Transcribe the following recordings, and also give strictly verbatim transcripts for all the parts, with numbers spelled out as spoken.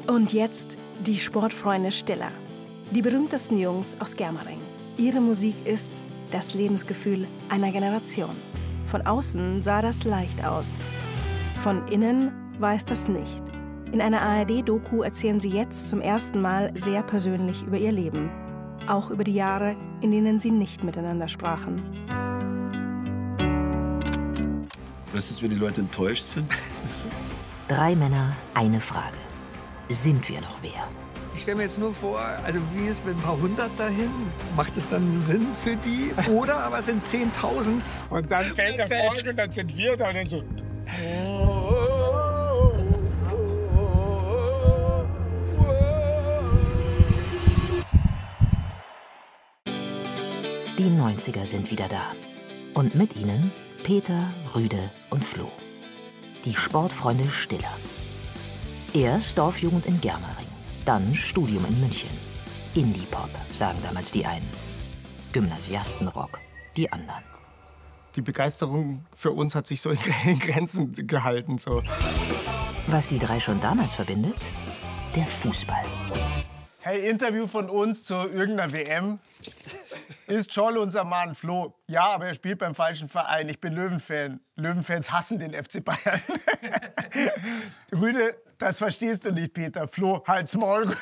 Und jetzt die Sportfreunde Stiller. Die berühmtesten Jungs aus Germering. Ihre Musik ist das Lebensgefühl einer Generation. Von außen sah das leicht aus. Von innen war es das nicht. In einer A R D-Doku erzählen sie jetzt zum ersten Mal sehr persönlich über ihr Leben. Auch über die Jahre, in denen sie nicht miteinander sprachen. Was ist, wenn die Leute enttäuscht sind? Drei Männer, eine Frage. Sind wir noch wer? Ich stelle mir jetzt nur vor, also wie ist mit ein paar hundert dahin? Macht es dann Sinn für die? Oder aber es sind zehntausend. Und dann fällt der Volk und dann sind wir da und dann so. Die neunziger sind wieder da. Und mit ihnen Peter, Rüde und Flo. Die Sportfreunde Stiller. Erst Dorfjugend in Germering, dann Studium in München. Indie-Pop, sagen damals die einen. Gymnasiastenrock, die anderen. Die Begeisterung für uns hat sich so in Grenzen gehalten. So. Was die drei schon damals verbindet? Der Fußball. Hey, Interview von uns zu irgendeiner W M. Ist Scholl unser Mann, Flo. Ja, aber er spielt beim falschen Verein. Ich bin Löwenfan. Löwenfans hassen den F C Bayern. Rüde, das verstehst du nicht, Peter. Flo, halt's Maul.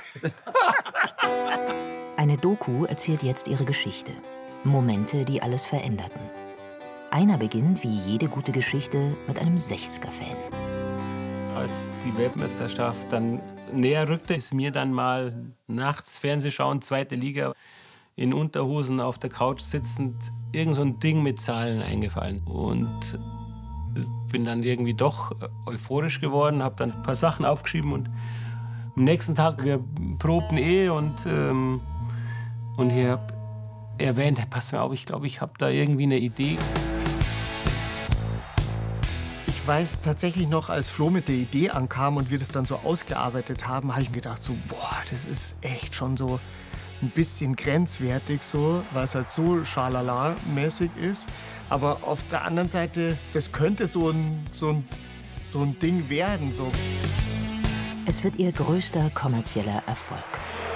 Eine Doku erzählt jetzt ihre Geschichte. Momente, die alles veränderten. Einer beginnt, wie jede gute Geschichte, mit einem sechziger-Fan. Als die Weltmeisterschaft dann näher rückte, ist mir dann mal nachts Fernsehschauen, zweite Liga, in Unterhosen auf der Couch sitzend, irgend so ein Ding mit Zahlen eingefallen. Und bin dann irgendwie doch euphorisch geworden, habe dann ein paar Sachen aufgeschrieben und am nächsten Tag, wir probten eh und, ähm, und ich habe erwähnt, pass mal auf, ich glaube, ich habe da irgendwie eine Idee. Ich weiß tatsächlich noch, als Flo mit der Idee ankam und wir das dann so ausgearbeitet haben, habe ich mir gedacht, so, boah, das ist echt schon so ein bisschen grenzwertig, so, weil es halt so schalala-mäßig ist. Aber auf der anderen Seite, das könnte so ein, so ein, so ein Ding werden. So. Es wird ihr größter kommerzieller Erfolg.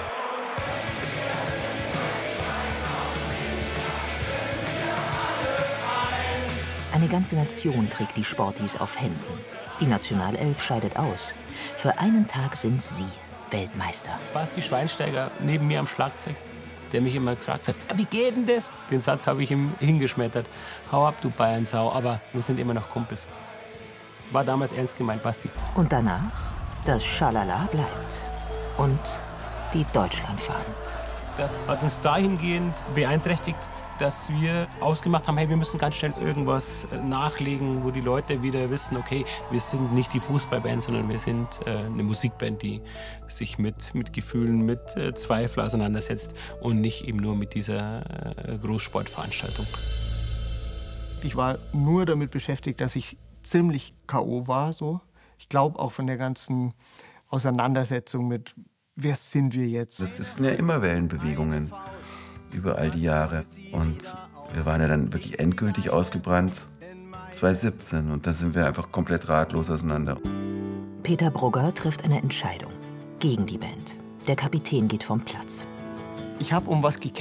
Eine ganze Nation trägt die Sportis auf Händen. Die Nationalelf scheidet aus. Für einen Tag sind sie Weltmeister. Basti Schweinsteiger neben mir am Schlagzeug, der mich immer gefragt hat, wie geht denn das? Den Satz habe ich ihm hingeschmettert. Hau ab, du Bayernsau, aber wir sind immer noch Kumpels. War damals ernst gemeint, Basti. Und danach, das Schalala bleibt. Und die Deutschlandfahnen. Das hat uns dahingehend beeinträchtigt, dass wir ausgemacht haben, hey, wir müssen ganz schnell irgendwas nachlegen, wo die Leute wieder wissen, okay, wir sind nicht die Fußballband, sondern wir sind äh, eine Musikband, die sich mit, mit Gefühlen, mit äh, Zweifel auseinandersetzt und nicht eben nur mit dieser äh, Großsportveranstaltung. Ich war nur damit beschäftigt, dass ich ziemlich K O war. So. Ich glaube auch von der ganzen Auseinandersetzung mit, wer sind wir jetzt? Das sind ja immer Wellenbewegungen über all die Jahre. Und wir waren ja dann wirklich endgültig ausgebrannt zwanzig siebzehn. Und da sind wir einfach komplett ratlos auseinander. Peter Brugger trifft eine Entscheidung gegen die Band. Der Kapitän geht vom Platz. Ich habe um was gekämpft.